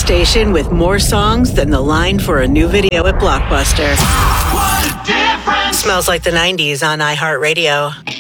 station with more songs than the line for a new video at Blockbuster. What a difference! Smells like the 90s on iHeartRadio.